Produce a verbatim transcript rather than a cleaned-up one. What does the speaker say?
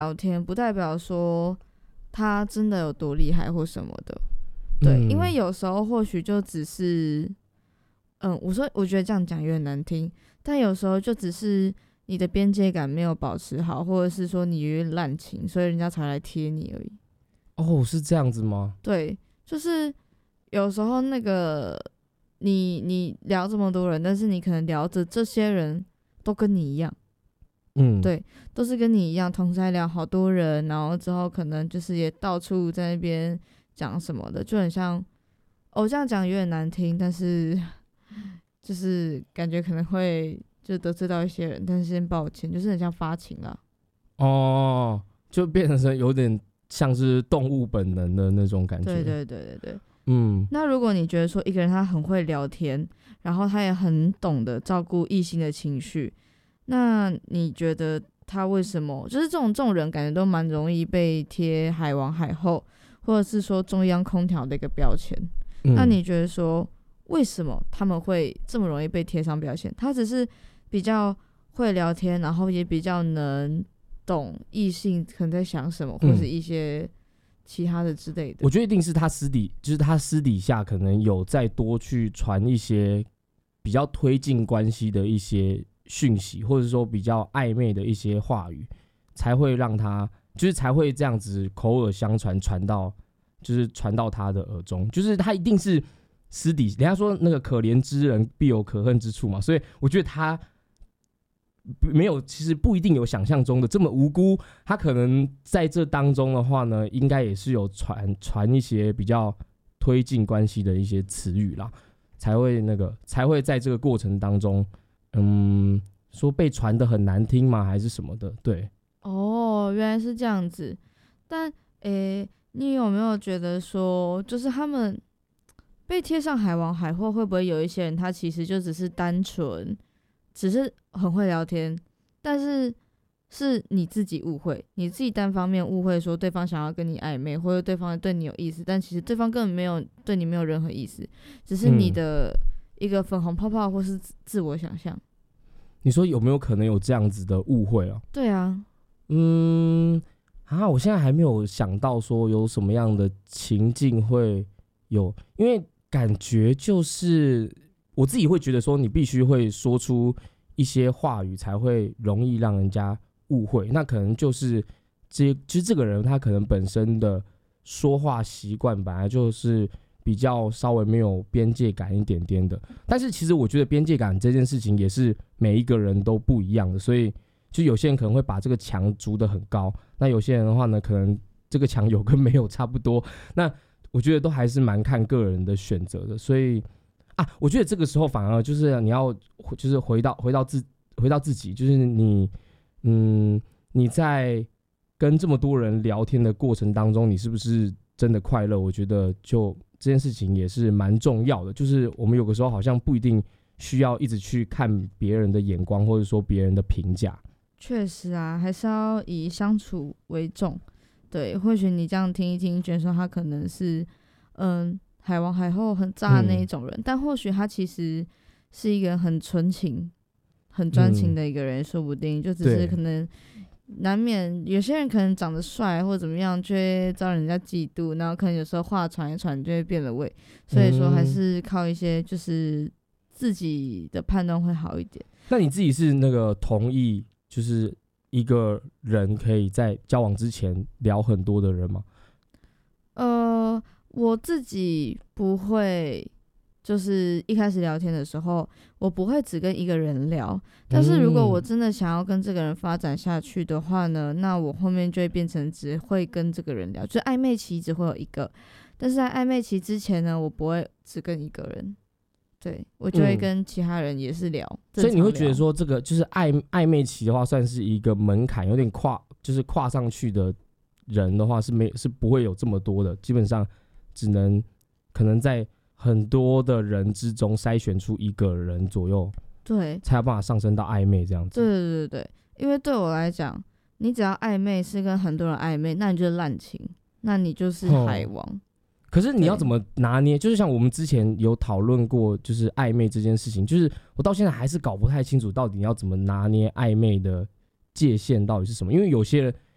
聊天，不代表说他真的有多厉害或什么的。对，嗯、因为有时候或许就只是，嗯，我说我觉得这样讲有点难听，但有时候就只是你的边界感没有保持好，或者是说你有点滥情，所以人家才来贴你而已。 哦，是这样子吗？ 对，就是有时候那个你你聊这么多人，但是你可能聊着这些人都跟你一样。嗯，对，都是跟你一样，同时在聊好多人，然后之后可能就是也到处在那边讲什么的，就很像，哦，这样讲有点难听，但是就是感觉可能会就得罪到一些人，但是先抱歉，就是很像发情啦。 哦，就变成有点像是动物本能的那种感觉。 对对对对对， 嗯。 那如果你觉得说一个人他很会聊天，然后他也很懂得照顾异性的情绪。那你觉得他为什么就是这种这种人感觉都蛮容易被贴海王海后或者是说中央空调的一个标签、嗯、那你觉得说为什么他们会这么容易被贴上标签？他只是比较会聊天，然后也比较能懂异性可能在想什么、嗯、或是一些其他的之类的。 我觉得一定是他私底就是他私底下可能有再多去传一些比较推进关系的一些讯息，或者说比较暧昧的一些话语，才会让他就是才会这样子口耳相传，传到就是传到他的耳中，就是他一定是私底，人家说那个可怜之人必有可恨之处嘛，所以我觉得他没有，其实不一定有想象中的这么无辜，他可能在这当中的话呢，应该也是有传传一些比较推进关系的一些词语啦，才会那个才会在这个过程当中。嗯，说被传得很难听吗？还是什么的？对。 哦，原来是这样子。但诶，你有没有觉得说，就是他们被贴上海王海后，会不会有一些人他其实就只是单纯，只是很会聊天，但是是你自己误会，你自己单方面误会说对方想要跟你暧昧，或者对方对你有意思，但其实对方根本没有对你没有任何意思，只是你的、嗯。一个粉红泡泡或是自我想象。 你说有没有可能有这样子的误会啊？ 对啊。 嗯啊，我现在还没有想到说有什么样的情境会有，因为感觉就是我自己会觉得说你必须会说出一些话语才会容易让人家误会，那可能就是这就是这个人他可能本身的说话习惯本来就是比较稍微没有边界感一点点的，但是其实我觉得边界感这件事情也是每一个人都不一样的，所以就有些人可能会把这个墙筑得很高，那有些人的话呢，可能这个墙有跟没有差不多，那我觉得都还是蛮看个人的选择的，所以啊，我觉得这个时候反而就是你要就是回到回到自回到自己，就是你嗯你在跟这么多人聊天的过程当中，你是不是真的快乐？我觉得就这件事情也是蛮重要的，就是我们有个时候好像不一定需要一直去看别人的眼光，或者说别人的评价。 确实啊，还是要以相处为重。对，或许你这样听一听，觉得说他可能是嗯海王海后很渣的那一种人、嗯，但或许他其实是一个很纯情、很专情的一个人，嗯、说不定就只是可能。难免有些人可能长得帅或者怎么样就会招人家嫉妒，然后可能有时候话传一传就会变了味，所以说还是靠一些就是自己的判断会好一点。 那你自己是那个同意就是一个人可以在交往之前聊很多的人吗？ 呃，我自己不会，就是一开始聊天的时候我不会只跟一个人聊，但是如果我真的想要跟这个人发展下去的话呢，那我后面就会变成只会跟这个人聊，就是暧昧期只会有一个，但是在暧昧期之前呢，我不会只跟一个人，对，我就会跟其他人也是聊、嗯、 所以你会觉得说这个就是暧暧昧期的话算是一个门槛，有点跨就是跨上去的人的话是没是不会有这么多的，基本上只能可能在很多的人之中筛选出一个人左右， 对， 才有办法上升到暧昧这样子。 对对对对，因为对我来讲，你只要暧昧是跟很多人暧昧，那你就是滥情，那你就是海王、哦。 可是你要怎么拿捏？就是像我们之前有讨论过，就是暧昧这件事情，就是我到现在还是搞不太清楚，到底要怎么拿捏暧昧的界限到底是什么？因为有些人